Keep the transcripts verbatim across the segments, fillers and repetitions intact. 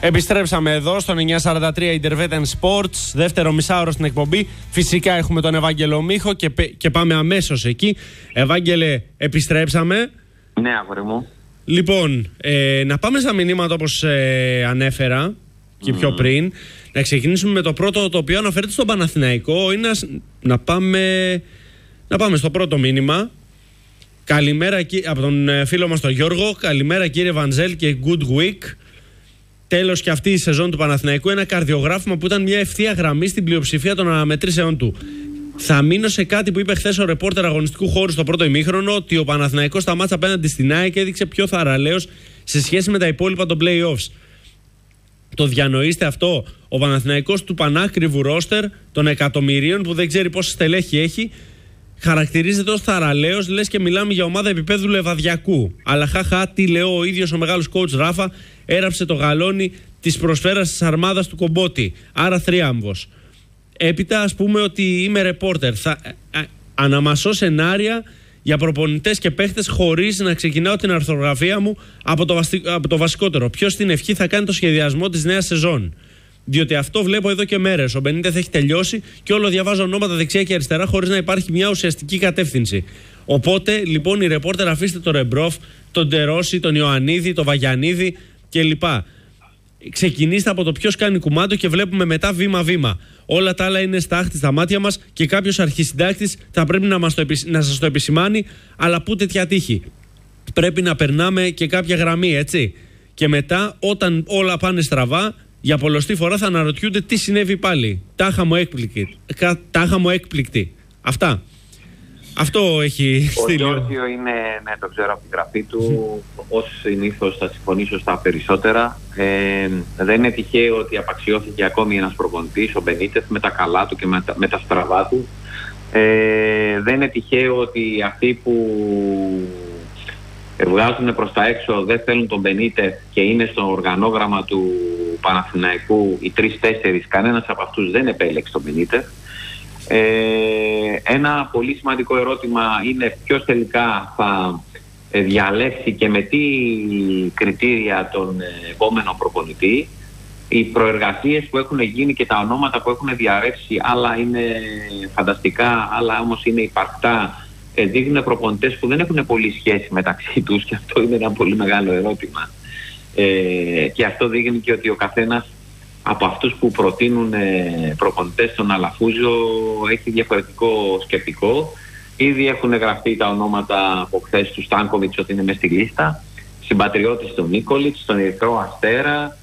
Επιστρέψαμε εδώ στον εννιακόσια σαράντα τρία Intervetan Sports, δεύτερο μισάωρο στην εκπομπή. Φυσικά έχουμε τον Ευάγγελο Μίχο και, και πάμε αμέσως εκεί. Ευάγγελε, επιστρέψαμε. Ναι, αγόρι μου. Λοιπόν, ε, να πάμε στα μηνύματα όπως ε, ανέφερα και πιο mm. πριν. Να ξεκινήσουμε με το πρώτο, το οποίο αναφέρεται στον Παναθηναϊκό. Είναι να πάμε, να πάμε στο πρώτο μήνυμα. Καλημέρα από τον φίλο μας τον Γιώργο. Καλημέρα κύριε Βαντζέλ και good week. Τέλος και αυτή η σεζόν του Παναθηναϊκού. Ένα καρδιογράφημα που ήταν μια ευθεία γραμμή στην πλειοψηφία των αναμετρήσεων του. Θα μείνω σε κάτι που είπε χθες ο ρεπόρτερ αγωνιστικού χώρου στο πρώτο ημίχρονο, ότι ο Παναθηναϊκός στα μάτσα απέναντι στην ΑΕΚ έδειξε πιο θαραλέος σε σχέση με τα υπόλοιπα των play-offs. Το διανοείστε αυτό? Ο Παναθηναϊκός του πανάκριβου ρόστερ των εκατομμυρίων που δεν ξέρει πόσα στελέχη έχει, χαρακτηρίζεται ως θαραλέος, λες και μιλάμε για ομάδα επίπεδου Λεβαδιακού. Αλλά χαχά, τι λέω, ο ίδιος ο μεγάλος coach Ράφα έραψε το γαλόνι της προσφέρας της αρμάδας του Κομπότη. Άρα θρίαμβος. Έπειτα, ας πούμε ότι είμαι ρεπόρτερ. Θα α, αναμασώ σενάρια για προπονητές και παίχτες χωρίς να ξεκινάω την αρθρογραφία μου από το, βασι, από το βασικότερο. Ποιος στην ευχή θα κάνει το σχεδιασμό της νέας σεζόν? Διότι αυτό βλέπω εδώ και μέρες. Ο Μπενίτεθ έχει τελειώσει και όλο διαβάζω ονόματα δεξιά και αριστερά χωρίς να υπάρχει μια ουσιαστική κατεύθυνση. Οπότε, λοιπόν, οι ρεπόρτερ αφήστε τον Ρεμπρόφ, τον Τερόση, τον Ιωαννίδη, τον Βαγιανίδη κλπ. Ξεκινήστε από το ποιος κάνει κουμάντο και βλέπουμε μετά βήμα-βήμα. Όλα τα άλλα είναι στάχτη στα μάτια μας και κάποιος αρχισυντάκτης θα πρέπει να, μας το επισ... να σας το επισημάνει, αλλά πού τέτοια τύχη. Πρέπει να περνάμε και κάποια γραμμή, έτσι. Και μετά, όταν όλα πάνε στραβά, για πολλοστή φορά θα αναρωτιούνται τι συνέβη πάλι. Τάχα μου έκπληκτη. Τάχα μου έκπληκτη. Αυτά. Αυτό έχει στείλει. Ο Γιώργιο είναι, ναι, το ξέρω από την γραφή του. Ως συνήθως θα συμφωνήσω στα περισσότερα. Ε, δεν είναι τυχαίο ότι απαξιώθηκε ακόμη ένας προπονητής, ο Μπενίτεθ, με τα καλά του και με τα, με τα στραβά του. Ε, δεν είναι τυχαίο ότι αυτοί που βγάζουν προς τα έξω δεν θέλουν τον Μπενίτεθ και είναι στο οργανόγραμμα του Παναθηναϊκού οι τρεις-τέσσερις, κανένας από αυτούς δεν επέλεξε τον Μπενίτεθ. Ε, ένα πολύ σημαντικό ερώτημα είναι ποιος τελικά θα διαλέξει και με τι κριτήρια τον επόμενο προπονητή. Οι προεργασίες που έχουν γίνει και τα ονόματα που έχουν διαρρεύσει, άλλα είναι φανταστικά, άλλα όμως είναι υπαρκτά, δείχνουν προπονητές που δεν έχουν πολύ σχέση μεταξύ τους και αυτό είναι ένα πολύ μεγάλο ερώτημα. Ε, και αυτό δείχνει και ότι ο καθένας από αυτούς που προτείνουν ε, προπονητές στον Αλαφούζο έχει διαφορετικό σκεπτικό. Ήδη έχουν γραφτεί τα ονόματα από χθες του Στάνκοβιτς ότι είναι μες στη λίστα, συμπατριώτης του Νίκολιτς, τον Ερυθρό Αστέρα,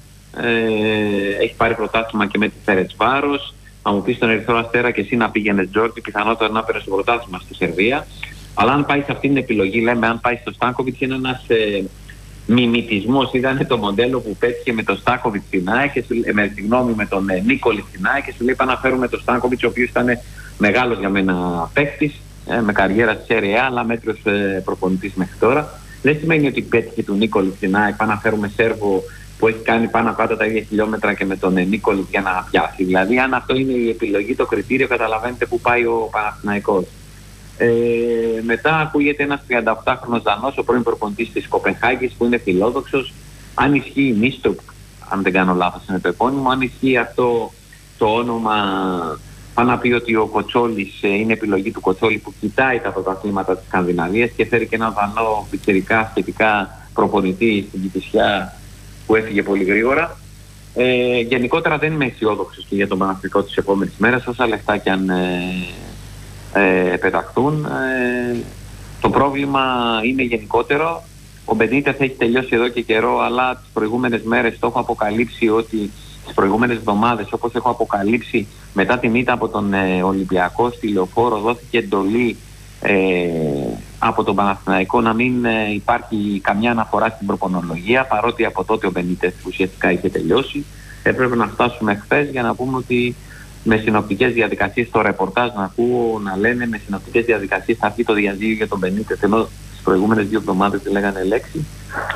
ε, έχει πάρει πρωτάθλημα και με τη Φερετσβάρος. Θα μου πεις τον Ερυθρό Αστέρα και εσύ να πήγαινε Τζόρτι, πιθανότατα να πέρασε το πρωτάθλημα στη Σερβία. Αλλά αν πάει σε αυτήν την επιλογή, λέμε, αν πάει στο Στάνκοβιτς, είναι ένας ε, μιμητισμός. Είδανε το μοντέλο που πέτυχε με τον Στάνκοβιτς στην ΑΕΚ, ε, με, συγγνώμη, με τον ε, Νίκολιτς στην ΑΕΚ, και σου λέει να φέρουμε τον Στάνκοβιτς, ο οποίος ήταν μεγάλος για μένα παίκτης, ε, με καριέρα στη Σέρια Α, αλλά μέτριος ε, προπονητής μέχρι τώρα. Δεν σημαίνει ότι πέτυχε του Νίκολιτς στην ΑΕΚ, πάμε να φέρουμε Σέρβο που έχει κάνει πάνω κάτω τα ίδια χιλιόμετρα και με τον ε, Νίκολιτς για να πιάσει. Δηλαδή, αν αυτό είναι η επιλογή, το κριτήριο, καταλαβαίνετε που πάει ο Παναθηναϊκός. Ε, μετά ακούγεται ένας τριανταοκτάχρονος Δανός, ο πρώην προπονητής της Κοπενχάγης, που είναι φιλόδοξος. Αν ισχύει η Μίστοκ, αν δεν κάνω λάθος είναι το επώνυμο, αν ισχύει αυτό το όνομα, πάνω να πει ότι ο Κοτσόλης ε, είναι επιλογή του Κοτσόλη, που κοιτάει τα πρωταθλήματα της Σκανδιναβίας και φέρει και έναν Δανό πιτσιρικά σχετικά προπονητή στην Κηφισιά που έφυγε πολύ γρήγορα. Ε, γενικότερα δεν είμαι αισιόδοξος και για τον Παναθηναϊκό της επόμενης μέρας, όσα λεφτά κι αν ε, ε, πεταχτούν. Ε, το πρόβλημα είναι γενικότερο. Ο Μπενίτεθ έχει τελειώσει εδώ και καιρό, αλλά τις προηγούμενες μέρες το έχω αποκαλύψει ότι τις προηγούμενες εβδομάδες, όπως έχω αποκαλύψει μετά τη ήττα από τον ε, Ολυμπιακό στη Λεωφόρο, δόθηκε εντολή ε, από τον Παναθηναϊκό να μην ε, υπάρχει καμιά αναφορά στην προπονολογία, παρότι από τότε ο Μπενίτεθ ουσιαστικά είχε τελειώσει. Έπρεπε να φτάσουμε χθες για να πούμε ότι με συνοπτικές διαδικασίες, το ρεπορτάζ να ακούω να λένε με συνοπτικές διαδικασίες θα βγει το διαζύγιο για τον Μπενίτεθ, ενώ τις προηγούμενες δύο εβδομάδες δεν λέγανε λέξη.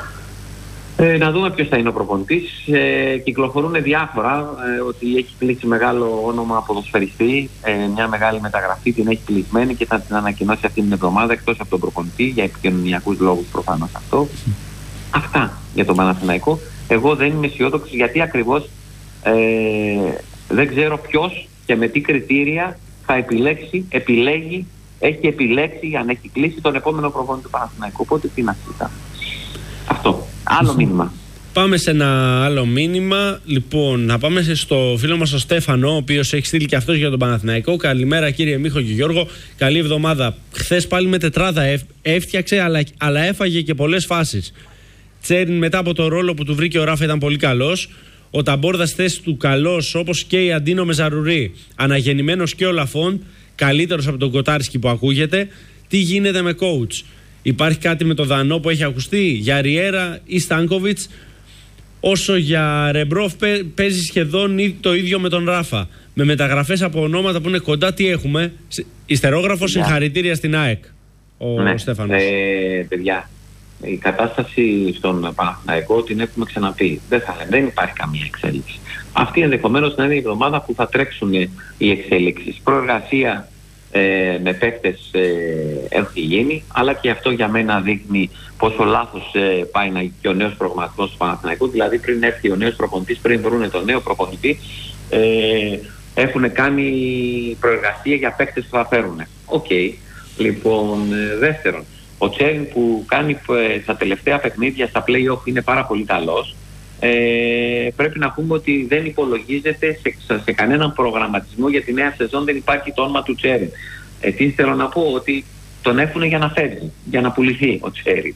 Ε, να δούμε ποιος θα είναι ο προπονητής. Ε, κυκλοφορούν διάφορα, ε, ότι έχει κλείσει μεγάλο όνομα ποδοσφαιριστή, ε, μια μεγάλη μεταγραφή την έχει κλεισμένη και θα την ανακοινώσει αυτή την εβδομάδα, εκτός από τον προπονητή, για επικοινωνιακούς λόγους προφανώς αυτό. Αυτά για τον Παναθηναϊκό. εγώ δεν είμαι αισιόδοξος, γιατί ακριβώς ε, δεν ξέρω ποιος και με τι κριτήρια θα επιλέξει, επιλέγει, έχει επιλέξει, αν έχει κλείσει τον επόμενο προπονητή του Παναθηναϊκού. Οπότε τι να συζητάμε. Αυτό. Άλλο μήνυμα. Πάμε σε ένα άλλο μήνυμα. Λοιπόν, να πάμε στο φίλο μας τον Στέφανο, ο οποίος έχει στείλει και αυτός για τον Παναθηναϊκό. Καλημέρα κύριε Μίχο και Γιώργο. Καλή εβδομάδα. Χθες πάλι με τετράδα έφτιαξε, αλλά, αλλά έφαγε και πολλές φάσεις. Τσέριν μετά από το ρόλο που του βρήκε ο Ράφα ήταν πολύ καλός. Ο Ταμπόρδα στη θέση του καλός, όπως και η Αντίνο Μεζαρουρί. Αναγεννημένος και ο Λαφών, καλύτερος από τον Κοτάρσκι που ακούγεται. Τι γίνεται με coach? Υπάρχει κάτι με τον Δανό που έχει ακουστεί για Ριέρα ή Στάνκοβιτς? Όσο για Ρεμπρόφ παίζει σχεδόν το ίδιο με τον Ράφα. Με μεταγραφές από ονόματα που είναι κοντά, τι έχουμε? Ιστερόγραφο, συγχαρητήρια στην ΑΕΚ. Ο ναι, Στέφανος. Ε, παιδιά, η κατάσταση στον Παναθηναϊκό την έχουμε ξαναπεί. Δεν, θα, δεν υπάρχει καμία εξέλιξη. Αυτή ενδεχομένως να είναι η εβδομάδα που θα τρέξουν οι εξέλιξεις. Προεργασία ε, με παίκτες ε, έχει γίνει, αλλά και αυτό για μένα δείχνει πόσο λάθος ε, πάει να, και ο νέος προγραμματισμός του Παναθηναϊκού. Δηλαδή, πριν έρθει ο νέος προπονητής, πριν βρουν τον νέο προπονητή, ε, έχουν κάνει προεργασία για παίκτες που θα φέρουν. Οκ. Okay. Λοιπόν, ε, δεύτερον, ο Τσέριν που κάνει ε, στα τελευταία παιχνίδια στα play-off είναι πάρα πολύ καλός. Ε, πρέπει να πούμε ότι δεν υπολογίζεται σε, σε κανέναν προγραμματισμό για τη νέα σεζόν, δεν υπάρχει το όνομα του Τσέριν. Ε, τι θέλω να πω? Ότι τον έχουν για να φεύγει, για να πουληθεί ο Τσέριν.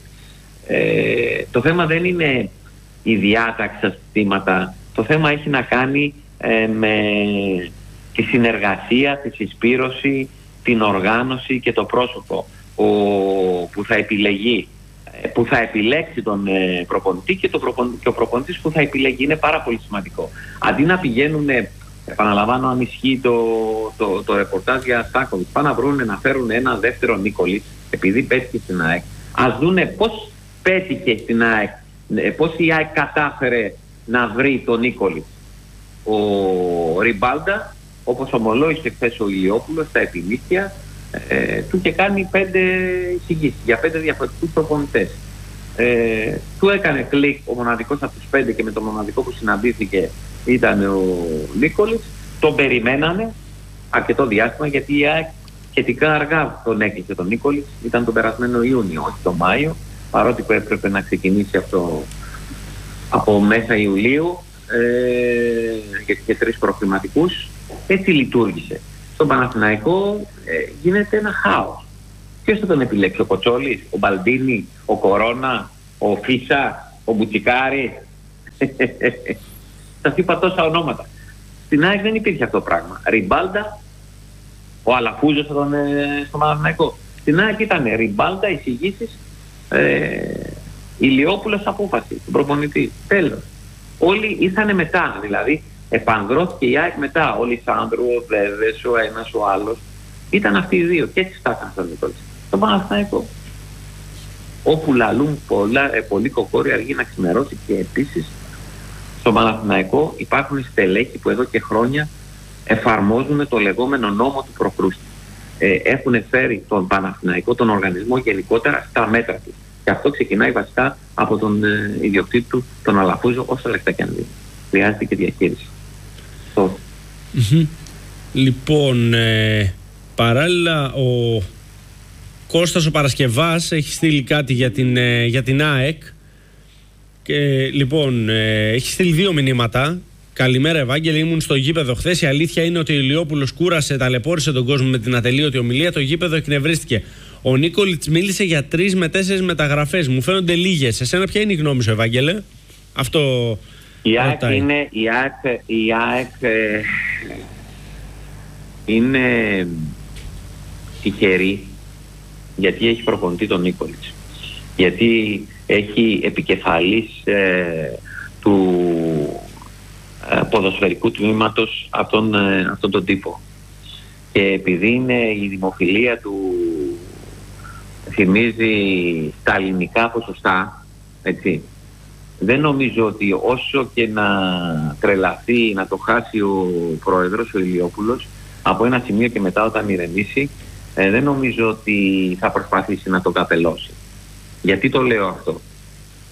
Ε, το θέμα δεν είναι η διάταξη στα συστήματα. Το θέμα έχει να κάνει ε, με τη συνεργασία, τη συσπήρωση, την οργάνωση και το πρόσωπο ο, που θα επιλεγεί, που θα επιλέξει τον ε, προπονητή και, το προπον, και ο προπονητής που θα επιλέγει. Είναι πάρα πολύ σημαντικό. Αντί να πηγαίνουν, επαναλαμβάνω αν ισχύει το, το, το ρεπορτάζ για Στάκοβιτς, πάνε να βρουν να φέρουν ένα δεύτερο Νίκολιτς, επειδή πέτυχε στην ΑΕΚ. Ας δούνε πώς πέτυχε στην ΑΕΚ, πώς η ΑΕΚ κατάφερε να βρει τον Νίκολιτς. Ο Ριμπάλντα, όπως ομολόγησε χθες ο Ηλιόπουλος στα επιμήθεια, Ε, του είχε κάνει πέντε εισηγήσεις για πέντε διαφορετικούς προπονητές. Ε, του έκανε κλικ ο μοναδικός από τους πέντε και με το μοναδικό που συναντήθηκε ήταν ο Νίκολιτς. Τον περιμένανε αρκετό διάστημα, γιατί η ΑΕΚ σχετικά αργά τον έκλεισε τον Νίκολιτς. Ήταν τον περασμένο Ιούνιο, όχι τον Μάιο, παρότι που έπρεπε να ξεκινήσει αυτό από μέσα Ιουλίου, ε, γιατί είχε τρεις προκληματικούς. Έτσι λειτουργήσε. Στον Παναθηναϊκό ε, γίνεται ένα χάος. Ποιος θα τον επιλέξει? Ο Κοτσόλης, ο Μπαλντίνη, ο Κορώνα, ο Φίσα, ο Μπουτσικάρη? Σας είπα τόσα ονόματα. Στην ΑΕΚ δεν υπήρχε αυτό το πράγμα. Ριμπάλντα, ο Αλαφούζος στον, ε, στο Παναθηναϊκό. Στην ΑΕΚ ήταν Ριμπάλντα, εισηγήσεις, ε, Ηλιόπουλος απόφαση, τον προπονητή. Τέλος. Όλοι ήρθανε μετά, δηλαδή επανδρώθηκε η ΑΕΚ μετά. Ο Λισάνδρου, ο Βέβες, ο ένας, ο άλλος. Ήταν αυτοί οι δύο και έτσι στάθηκαν στον Νικόλης. Στον Παναθηναϊκό, όπου λαλούν πολλά, ε, πολύ κοκόροι, αργεί να ξημερώσει. Και επίσης στον Παναθηναϊκό υπάρχουν στελέχοι που εδώ και χρόνια εφαρμόζουν το λεγόμενο νόμο του προκρούστη. Ε, έχουν φέρει τον Παναθηναϊκό, τον οργανισμό γενικότερα, στα μέτρα του. Και αυτό ξεκινάει βασικά από τον ε, ιδιοκτήτη του, τον Αλαφούζο, όσα λεφτά και αν δει. Χρειάζεται και διαχείριση. Mm-hmm. Λοιπόν, ε, παράλληλα ο Κώστας ο Παρασκευάς έχει στείλει κάτι για την, ε, για την ΑΕΚ και λοιπόν ε, έχει στείλει δύο μηνύματα. Καλημέρα Ευάγγελε, ήμουν στο γήπεδο χθες. Η αλήθεια είναι ότι ο Ηλιόπουλος κούρασε, ταλαιπώρησε τον κόσμο με την ατελείωτη ομιλία. Το γήπεδο εκνευρίστηκε. Ο Νίκολιτς μίλησε για τρεις με τέσσερις μεταγραφές. Μου φαίνονται λίγες. Εσένα ποια είναι η γνώμη σου, Ευάγγελε? Αυτό η ΑΕΚ είναι, η ΑΕΚ, η ΑΕΚ ε, είναι τυχερή γιατί έχει προπονητή τον Νίκολιτς. Γιατί έχει επικεφαλής ε, του ε, ποδοσφαιρικού τμήματος αυτόν, ε, αυτόν τον τύπο. Και επειδή είναι η δημοφιλία του θυμίζει στα ελληνικά ποσοστά, έτσι, δεν νομίζω ότι όσο και να τρελαθεί, να το χάσει ο πρόεδρος, ο Ηλιόπουλος, από ένα σημείο και μετά όταν ηρεμήσει, ε, δεν νομίζω ότι θα προσπαθήσει να το καπελώσει. Γιατί το λέω αυτό?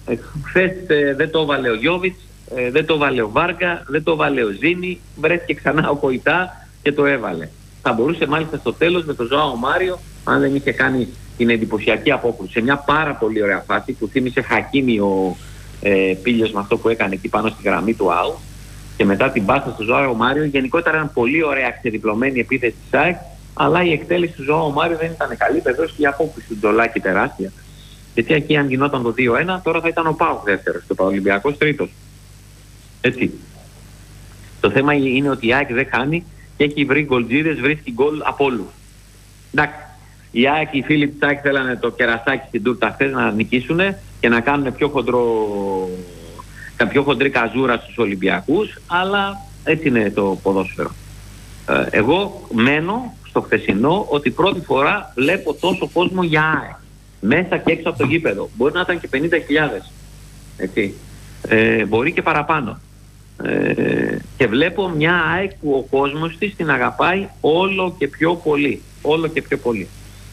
Ε, χθες ε, δεν το έβαλε ο Γιόβιτς, ε, δεν το έβαλε ο Βάρκα, δεν το έβαλε ο Ζήνη, βρέθηκε ξανά ο Κοϊτά και το έβαλε. Θα μπορούσε μάλιστα στο τέλος με τον Ζωάο Μάριο, αν δεν είχε κάνει την εντυπωσιακή απόκρουση, σε μια πάρα πολύ ωραία φάση που θύμισε Χακίμι ο ε, Πίλιος με αυτό που έκανε εκεί πάνω στη γραμμή του ΑΟ, και μετά την πάσα στο Ζωάο Μάριο. Γενικότερα ήταν πολύ ωραία ξεδιπλωμένη επίθεση της ΑΕΚ, αλλά η εκτέλεση του Ζωάο Μάριο δεν ήταν καλή. Βεβαίως και η απόκρουση του Ντολάκη τεράστια. Γιατί εκεί αν γινόταν το δύο ένα, τώρα θα ήταν ο ΠΑΟΚ δεύτερος και ο Ολυμπιακός τρίτος. Έτσι. Το θέμα είναι ότι η ΑΕΚ δεν χάνει και έχει βρει γκολτζίδες, βρίσκει γκολ από όλους. Εντάξει. Οι ΑΕΚ, οι φίλοι της ΑΕΚ θέλανε το κερασάκι στην τούρτα χθες να νικήσουν και να κάνουν πιο, χοντρό, πιο χοντρή καζούρα στους Ολυμπιακούς, αλλά έτσι είναι το ποδόσφαιρο. Ε, εγώ μένω στο χθεσινό ότι πρώτη φορά βλέπω τόσο κόσμο για ΑΕΚ. Μέσα και έξω από το γήπεδο. Μπορεί να ήταν και πενήντα χιλιάδες. Έτσι. Ε, μπορεί και παραπάνω. Ε, και βλέπω μια ΑΕΚ που ο κόσμος της την αγαπάει όλο και πιο πολύ. Όλο και πιο πολύ.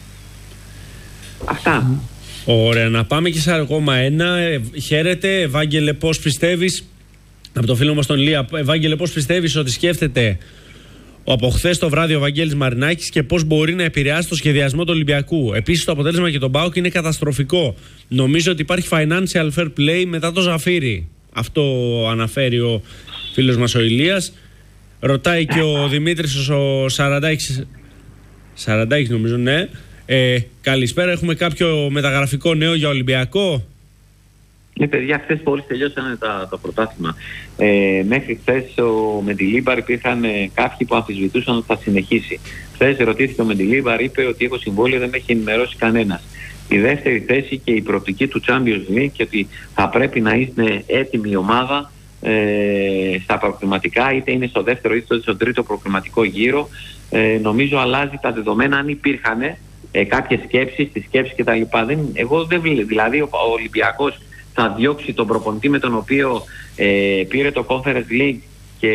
Αυτά. Ωραία, να πάμε και σε ακόμα ένα. Ε, χαίρετε, Ευάγγελε, πώς πιστεύεις, από το φίλο μας τον Λία, Ευάγγελε, πώς πιστεύεις ότι σκέφτεται ο από χθες το βράδυ ο Βαγγέλης Μαρινάκης και πώς μπορεί να επηρεάσει το σχεδιασμό του Ολυμπιακού? Επίσης, το αποτέλεσμα για τον ΠΑΟΚ είναι καταστροφικό. Νομίζω ότι υπάρχει financial fair play μετά το Ζαφύρι. Αυτό αναφέρει ο φίλος μας ο Ηλίας. Ρωτάει και ο Δημήτρης ο Σαραντάκης, Σαραντάκης νομίζω, ναι. Ε, καλησπέρα, έχουμε κάποιο μεταγραφικό νέο για Ολυμπιακό? Ναι, παιδιά, χθες μόλις τελειώσανε τα, το πρωτάθλημα. Ε, μέχρι χθες ο Μεντιλίμπαρ υπήρχαν ε, κάποιοι που αμφισβητούσαν ότι θα συνεχίσει. Χθες ρωτήθηκε ο Μεντιλίμπαρ, είπε ότι έχω συμβόλαιο, δεν με έχει ενημερώσει κανένας. Η δεύτερη θέση και η προοπτική του Champions League και ότι θα πρέπει να είναι έτοιμη η ομάδα ε, στα προκριματικά, είτε είναι στο δεύτερο είτε στο τρίτο προκριματικό γύρο. Ε, νομίζω αλλάζει τα δεδομένα, αν υπήρχαν ε, κάποιες σκέψεις, τις σκέψεις κτλ. Εγώ δεν βλέπω, δηλαδή ο, ο Ολυμπιακός θα διώξει τον προπονητή με τον οποίο ε, πήρε το Conference League και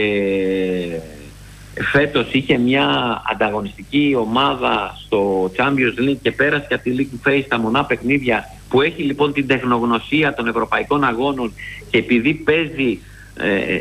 φέτος είχε μια ανταγωνιστική ομάδα στο Champions League και πέρασε από τη League Phase στα μονά παιχνίδια, που έχει λοιπόν την τεχνογνωσία των ευρωπαϊκών αγώνων, και επειδή παίζει ε, ε,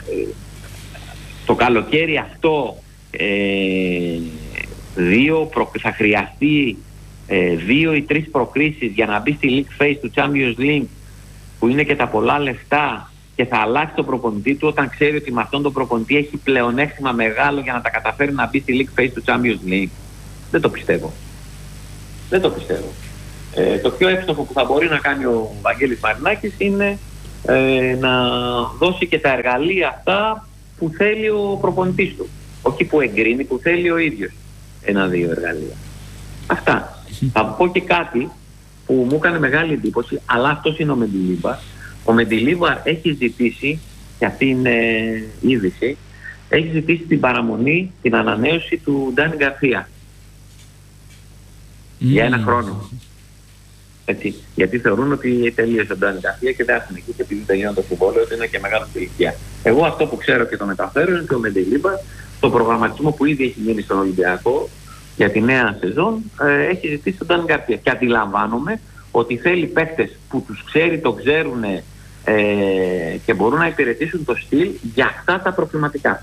το καλοκαίρι αυτό ε, δύο προ, θα χρειαστεί ε, δύο ή τρεις προκρίσεις για να μπει στη League Phase του Champions League, που είναι και τα πολλά λεφτά, και θα αλλάξει το προπονητή του όταν ξέρει ότι με αυτόν τον προπονητή έχει πλεονέκτημα μεγάλο για να τα καταφέρει να μπει στη League Phase του Champions League. Δεν το πιστεύω. Δεν το πιστεύω. Ε, το πιο εύστοχο που θα μπορεί να κάνει ο Βαγγέλης Μαρινάκης είναι ε, να δώσει και τα εργαλεία αυτά που θέλει ο προπονητής του. Όχι που εγκρίνει, που θέλει ο ίδιος. Ένα-δύο εργαλεία. Αυτά. Θα πω και κάτι που μου έκανε μεγάλη εντύπωση, αλλά αυτός είναι ο Μεντιλίμπαρ. Ο Μεντιλίμπαρ έχει ζητήσει, και αυτή είναι είδηση, έχει ζητήσει την παραμονή, την ανανέωση του Ντάνι Γκαρσία. Mm. Για ένα χρόνο. Έτσι. Γιατί θεωρούν ότι τελείωσε ο Ντάνι Γκαρσία και δεν θα συνεχίσει, επειδή τελειώνει το συμβόλαιο, ότι είναι και μεγάλο ηλικία. Εγώ αυτό που ξέρω και το μεταφέρω είναι ότι ο Μεντιλίμπαρ, το προγραμματισμό που ήδη έχει γίνει στον Ολυμπιακό για τη νέα σεζόν, ε, έχει ζητήσει τον Ντάνι Γκαρσία. Και αντιλαμβάνομαι ότι θέλει παίχτες που τους ξέρει, το ξέρουν ε, και μπορούν να υπηρετήσουν το στυλ για αυτά τα προβληματικά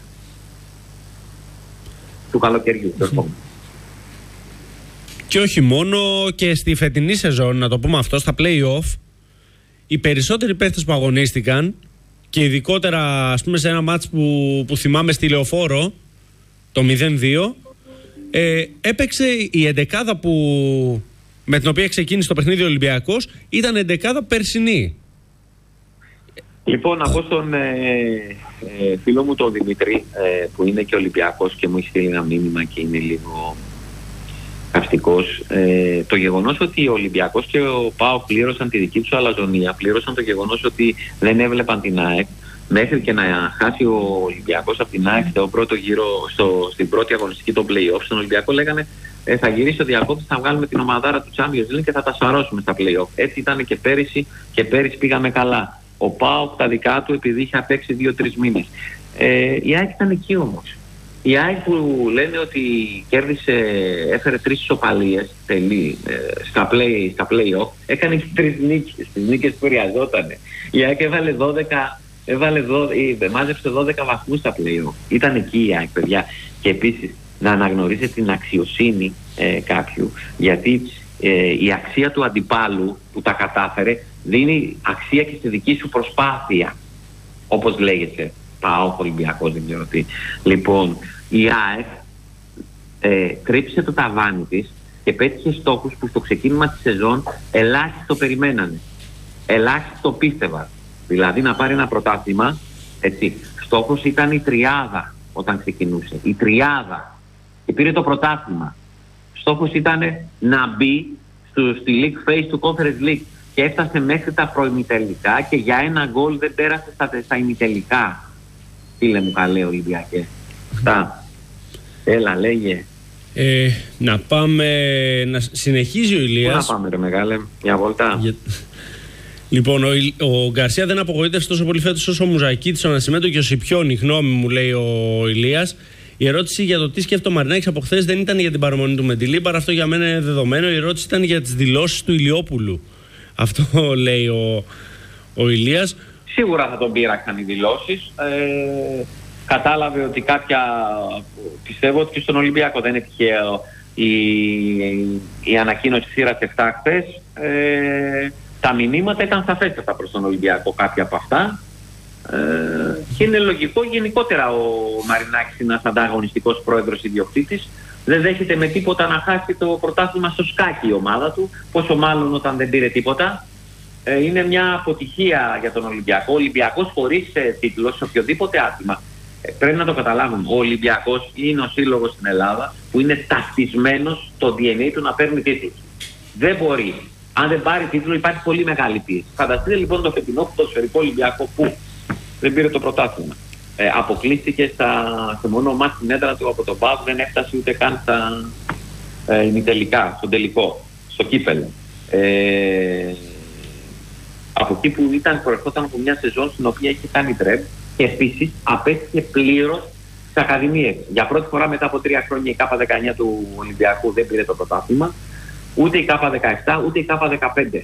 του καλοκαιριού. Mm. Και όχι μόνο, και στη φετινή σεζόν, να το πούμε αυτό, στα play-off, οι περισσότεροι παίχτες που αγωνίστηκαν, και ειδικότερα ας πούμε σε ένα μάτς που, που θυμάμαι στη Λεωφόρο, το μηδέν δύο, ε, έπαιξε η εντεκάδα που, με την οποία ξεκίνησε το παιχνίδι ο Ολυμπιακός, ήταν εντεκάδα περσινή. Λοιπόν, από στον ε, ε, φίλο μου τον Δημήτρη, ε, που είναι και Ολυμπιακός και μου έχει στείλει ένα μήνυμα και είναι λίγο καυστικός, ε, το γεγονός ότι ο Ολυμπιακός και ο ΠΑΟΚ πλήρωσαν τη δική τους αλαζονία, πλήρωσαν το γεγονός ότι δεν έβλεπαν την ΑΕΚ, μέχρι και να χάσει ο Ολυμπιακός από την ΑΕΚ στο πρώτο γύρο, στο, στην πρώτη αγωνιστική των play-off, στον Ολυμπιακό λέγανε ε, θα γυρίσει ο διακόπτης, θα βγάλουμε την ομαδάρα του Champions League και θα τα σαρώσουμε στα play-off. Έτσι ήταν και πέρυσι, και πέρυσι πήγαμε καλά. Ο ΠΑΟΚ τα δικά του επειδή είχε απέξει δύο τρεις μήνες. Ε, η ΑΕΚ ήταν εκεί όμως. Η ΑΕΚ που λένε ότι κέρδισε, έφερε τρεις ισοπαλίες τελεί στα play, στα play-off, έκανε και τρεις νίκες, τις νίκες που χρειαζόταν. Η ΑΕΚ έβαλε δώδεκα, έβαλε δώδεκα, μάζεψε δώδεκα βαθμούς στα play-off. Ήταν εκεί η ΑΕΚ, παιδιά. Και επίσης να αναγνωρίσετε την αξιοσύνη ε, κάποιου, γιατί ε, η αξία του αντιπάλου που τα κατάφερε δίνει αξία και στη δική σου προσπάθεια, όπως λέγεται. ΠΑΟΚ, Ολυμπιακός, δεν ξέρω τι. Λοιπόν, η ΑΕΚ ε, κρύψε το ταβάνι της και πέτυχε στόχους που στο ξεκίνημα της σεζόν ελάχιστο περιμένανε. Ελάχιστο πίστευα. Δηλαδή να πάρει ένα πρωτάθλημα, έτσι. Στόχος ήταν η τριάδα όταν ξεκινούσε. Η τριάδα. Και πήρε το πρωτάθλημα. Στόχος ήταν να μπει στο, στη League Phase του Conference League. Και έφτασε μέχρι τα προημιτελικά και για ένα γκολ δεν πέρασε στα, στα ημιτελικά. Φίλε μου καλέ Ολυμπιακέ. Αυτά. Έλα λέγε. Ε, να πάμε, να συνεχίζει ο Ηλίας. Πού να πάμε ρε μεγάλε, μια βόλτα. Για... Λοιπόν, ο, ο Γκαρσία δεν απογοήτευσε τόσο πολύ φέτος όσο ο Μουζακίτης, ο Ανασημέντο και ο Σιπιόνι, γνώμη μου, λέει ο Ηλίας. Η ερώτηση για το τι σκέφτεται ο Μαρινάκης από χθες δεν ήταν για την παραμονή του με τη Λίμπαρα, αυτό για μένα είναι δεδομένο. Η ερώτηση ήταν για τις δηλώσεις του Ηλιόπουλου. Αυτό λέει ο, ο Ηλίας. Σίγουρα θα τον πείραξαν οι δηλώσεις. Ε, κατάλαβε ότι κάποια, πιστεύω ότι και στον Ολυμπιακό δεν είναι τυχαίο η, η, η ανακοίνωση σειράς επτά χθες. Ε, τα μηνύματα ήταν σαφέστατα προς τον Ολυμπιακό, κάποια από αυτά. Ε, και είναι λογικό γενικότερα ο Μαρινάκης είναι ένας ανταγωνιστικός πρόεδρος ιδιοκτήτης. Δεν δέχεται με τίποτα να χάσει το πρωτάθλημα στο σκάκι η ομάδα του, πόσο μάλλον όταν δεν πήρε τίποτα. Ε, είναι μια αποτυχία για τον Ολυμπιακό. Ο Ολυμπιακός χωρίς ε, τίτλο σε οποιοδήποτε άθλημα. Ε, πρέπει να το καταλάβουμε. Ο Ολυμπιακός είναι ο σύλλογος στην Ελλάδα που είναι ταυτισμένος το ντι εν έι του να παίρνει τίτλους. Δεν μπορεί. Αν δεν πάρει τίτλο υπάρχει πολύ μεγάλη πίεση. Φανταστείτε λοιπόν το φετινό ποδοσφαιρικό Ολυμπιακό που δεν πήρε το πρωτάθλημα. Ε, αποκλείστηκε στα, σε μόνο μάτς στην έδρα του από τον ΠΑΟΚ, δεν έφτασε ούτε καν στα ε, ημιτελικά, στον τελικό, στο κύπελλο. Ε, από εκεί που ήταν, προερχόταν από μια σεζόν στην οποία είχε κάνει τρέμ και επίσης απέστηκε πλήρως στις ακαδημίες. Για πρώτη φορά μετά από τρία χρόνια η ΚΑΠΑ δεκαεννιά του Ολυμπιακού δεν πήρε το πρωτάθλημα, ούτε η ΚΑΠΑ δεκαεπτά, ούτε η ΚΑΠΑ δεκαπέντε.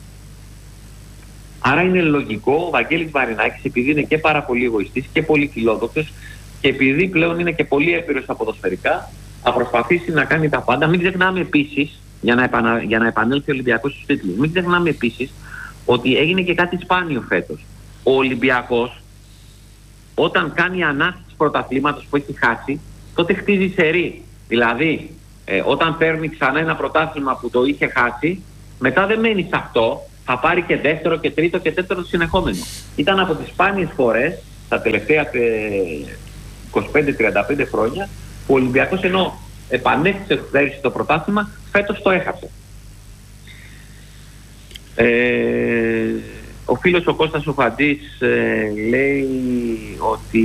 Άρα είναι λογικό ο Βαγγέλης Μαρινάκης, επειδή είναι και πάρα πολύ εγωιστής και πολύ φιλόδοξος και επειδή πλέον είναι και πολύ έμπειρος στα ποδοσφαιρικά, θα προσπαθήσει να κάνει τα πάντα. Μην ξεχνάμε επίσης, για να, επανα... για να επανέλθει ο Ολυμπιακός στους τίτλους, μην ξεχνάμε επίσης ότι έγινε και κάτι σπάνιο φέτος. Ο Ολυμπιακός, όταν κάνει ανάστηση πρωταθλήματος που έχει χάσει, τότε χτίζει σερί. Δηλαδή, ε, όταν παίρνει ξανά ένα πρωτάθλημα που το είχε χάσει, μετά δεν μένει σε αυτό. Θα πάρει και δεύτερο και τρίτο και τέταρτο συνεχόμενο. Ήταν από τις σπάνιες φορές τα τελευταία είκοσι πέντε τριάντα πέντε χρόνια που ο Ολυμπιακός ενώ επανέστησε πέρυσι το πρωτάθλημα, φέτος το έχασε. Ε, ο φίλος ο Κώστας ο Φαντής ε, λέει ότι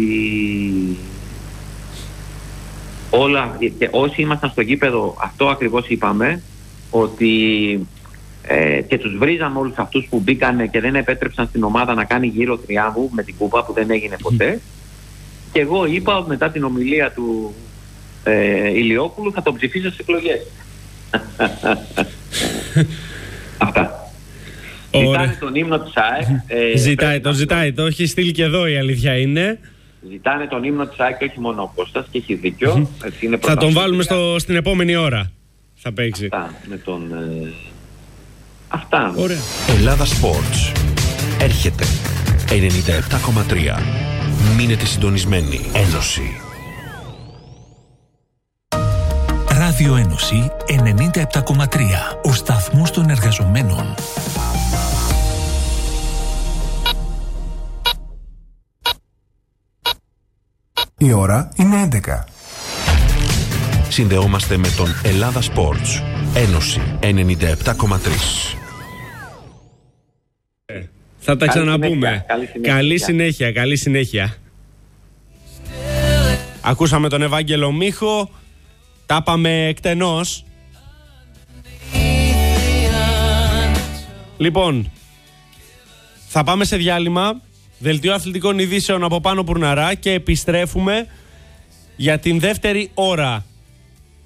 όλα και όσοι ήμασταν στο γήπεδο, αυτό ακριβώς είπαμε, ότι Ε, και τους βρίζαμε όλους αυτούς που μπήκαν και δεν επέτρεψαν στην ομάδα να κάνει γύρο τριάμβου με την κούπα που δεν έγινε ποτέ. Και εγώ είπα μετά την ομιλία του ε, Ηλιόπουλου θα τον ψηφίσω στις εκλογές. Αυτά. Ωραία. Ζητάνε τον ύμνο της ΑΕΚ. Ε, ζητάει το, ζητάει το. Έχει στείλει και εδώ η αλήθεια είναι. Ζητάνε τον ύμνο της ΑΕΚ και όχι μόνο ο Κώστας και έχει δίκιο. Έτσι είναι. Θα τον βάλουμε στο, στην επόμενη ώρα. Θα παίξει. Αυτά με τον... Ε, Αυτά. Ωραία. Ελλάδα Sports. Έρχεται. ενενήντα επτά κόμμα τρία. Μείνετε συντονισμένοι. Ένωση. Ράδιο Ένωση ενενήντα επτά κόμμα τρία. Ο σταθμός των εργαζομένων. Η ώρα είναι έντεκα. Συνδεόμαστε με τον Ελλάδα Sports. Ένωση ενενήντα επτά κόμμα τρία. Θα τα ξαναπούμε. Καλή συνέχεια. Καλή συνέχεια, καλή συνέχεια. Ακούσαμε τον Ευάγγελο Μίχο. Τα είπαμε εκτενώς. Λοιπόν, θα πάμε σε διάλειμμα. Δελτίο αθλητικών ειδήσεων από Πάνο Πουρναρά και επιστρέφουμε για την δεύτερη ώρα.